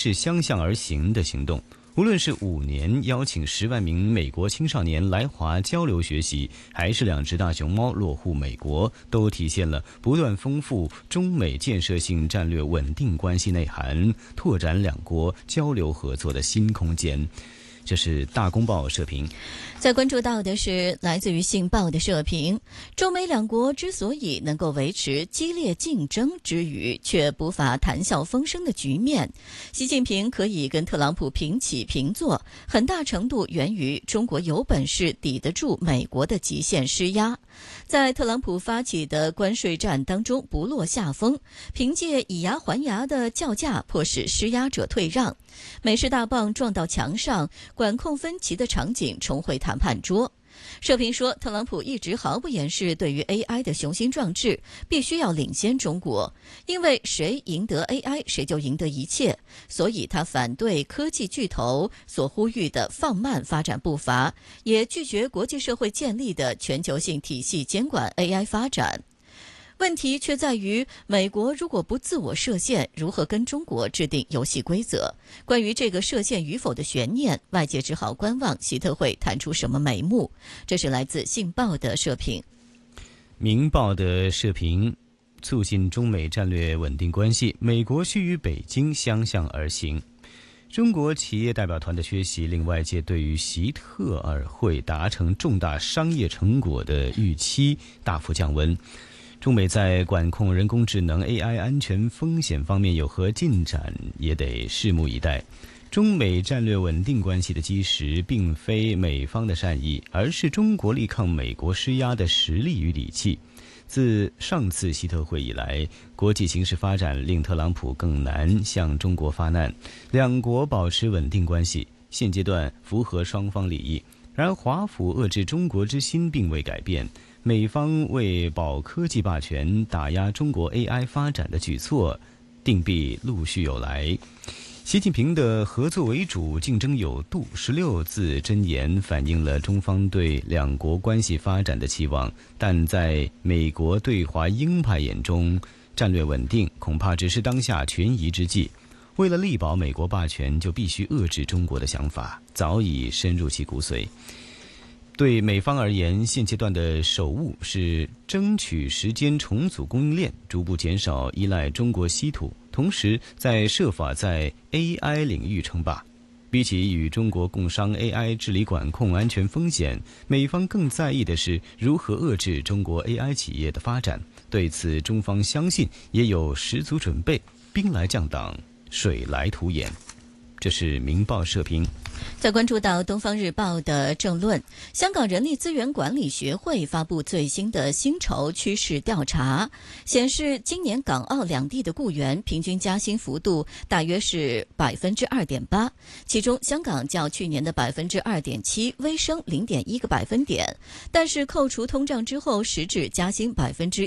是相向而行的行动。无论是5年邀请10万名美国青少年来华交流学习，还是2只大熊猫落户美国，都体现了不断丰富中美建设性战略稳定关系内涵，拓展两国交流合作的新空间。这是大公报社评。 再关注到的是来自于信报的社评，中美两国之所以能够维持激烈竞争之余却不乏谈笑风生的局面，习近平可以跟特朗普平起平坐，很大程度源于中国有本事抵得住美国的极限施压，在特朗普发起的关税战当中不落下风，凭借以牙还牙的叫价迫使施压者退让，美式大棒撞到墙上，管控分歧的场景重回谈判桌。社评说，特朗普一直毫不掩饰对于 AI 的雄心壮志，必须要领先中国，因为谁赢得 AI 谁就赢得一切，所以他反对科技巨头所呼吁的放慢发展步伐，也拒绝国际社会建立的全球性体系监管 AI 发展。问题却在于，美国如果不自我设限，如何跟中国制定游戏规则？关于这个设限与否的悬念，外界只好观望习特会谈出什么眉目。这是来自信报的社评。 明报的社评，促进中美战略稳定关系，美国需与北京相向而行。中国企业代表团的缺席，令外界对于习特尔会达成重大商业成果的预期大幅降温。中美在管控人工智能 AI 安全风险方面有何进展，也得拭目以待。中美战略稳定关系的基石并非美方的善意，而是中国力抗美国施压的实力与底气。自上次习特会以来，国际形势发展令特朗普更难向中国发难，两国保持稳定关系，现阶段符合双方利益。然而华府遏制中国之心并未改变，美方为保科技霸权、打压中国 AI 发展的举措，定必陆续有来。习近平的合作为主、竞争有度16字箴言反映了中方对两国关系发展的期望，但在美国对华鹰派眼中，战略稳定恐怕只是当下权宜之计。为了力保美国霸权，就必须遏制中国的想法，早已深入其骨髓。对美方而言，现阶段的首务是争取时间重组供应链，逐步减少依赖中国稀土，同时在设法在 AI 领域称霸。比起与中国共商 AI 治理管控安全风险，美方更在意的是如何遏制中国 AI 企业的发展。对此，中方相信也有十足准备，兵来将挡，水来土掩。这是明报社评。 再关注到《东方日报》的政论，香港人力资源管理学会发布最新的薪酬趋势调查，显示今年港澳两地的雇员平均加薪幅度大约是 2.8%， 其中香港较去年的 2.7% 微升 0.1个百分点，但是扣除通胀之后实质加薪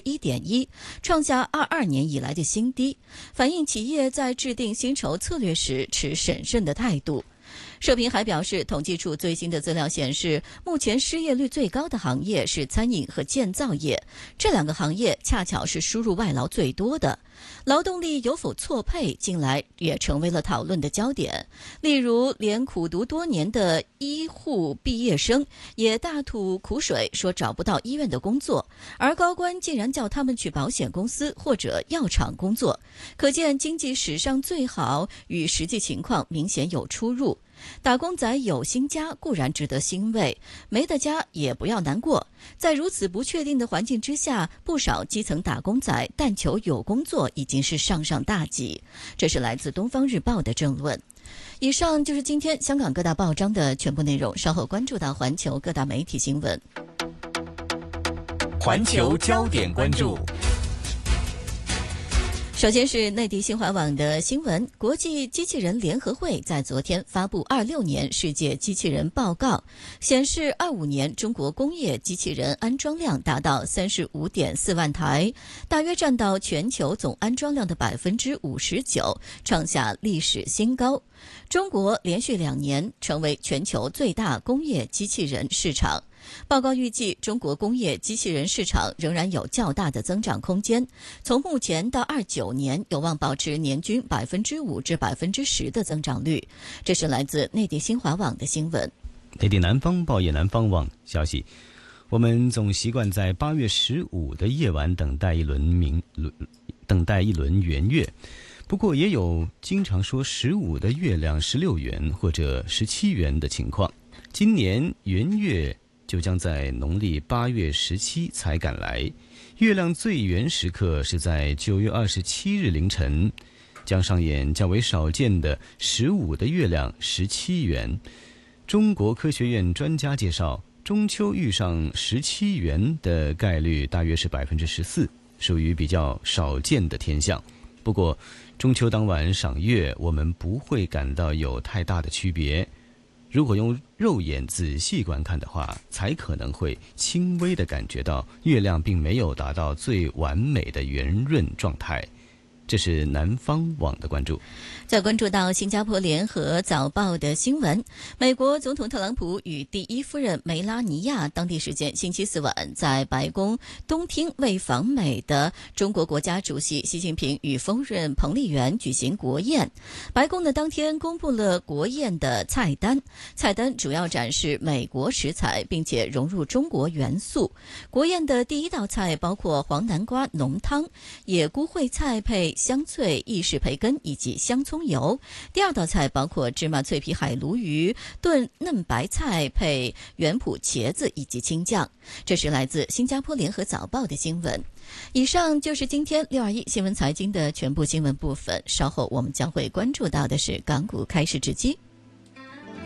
1.1%， 创下22年以来的新低，反映企业在制定薪酬策略时持审慎的态度。社评还表示，统计处最新的资料显示，目前失业率最高的行业是餐饮和建造业，这两个行业恰巧是输入外劳最多的。劳动力有否错配，近来也成为了讨论的焦点。例如，连苦读多年的医护毕业生也大吐苦水，说找不到医院的工作，而高官竟然叫他们去保险公司或者药厂工作，可见经济史上最好与实际情况明显有出入。打工仔有薪加固然值得欣慰，没得加也不要难过。在如此不确定的环境之下，不少基层打工仔但求有工作已经是上上大吉。这是来自《东方日报》的政论。以上就是今天香港各大报章的全部内容，稍后关注到环球各大媒体新闻。 环球焦点关注。 首先是内地新华网的新闻，国际机器人联合会在昨天发布26年世界机器人报告，显示25年中国工业机器人安装量达到 35.4 万台，大约占到全球总安装量的 59%， 创下历史新高。中国连续2年成为全球最大工业机器人市场。 报告预计，中国工业机器人市场仍然有较大的增长空间，从目前到29年有望保持年均5%至10%的增长率。这是来自内地新华网的新闻。 内地南方报业南方网消息，我们总习惯在8月15的夜晚等待一轮圆月，不过也有经常说15的月亮16圆或者17圆的情况。今年圆月就将在农历8月17才赶来，月亮最圆时刻是在9月27日凌晨，将上演较为少见的15的月亮17圆。中国科学院专家介绍，中秋遇上17圆的概率大约是14%，属于比较少见的天象。不过中秋当晚赏月，我们不会感到有太大的区别，如果用肉眼仔细观看的话，才可能会轻微地感觉到月亮并没有达到最完美的圆润状态。这是南方网的关注。 再关注到新加坡联合早报的新闻，美国总统特朗普与第一夫人梅拉尼亚当地时间星期四晚在白宫东厅为访美的中国国家主席习近平与夫人彭丽媛举行国宴。白宫呢当天公布了国宴的菜单，菜单主要展示美国食材，并且融入中国元素。国宴的第一道菜包括黄南瓜浓汤、野菇烩菜配香脆意式培根以及香葱油。第二道菜包括芝麻脆皮海鲈鱼炖嫩白菜配原脯茄子以及青酱。这是来自新加坡联合早报的新闻。以上就是今天621新闻财经的全部新闻部分，稍后我们将会关注到的是港股开市之机。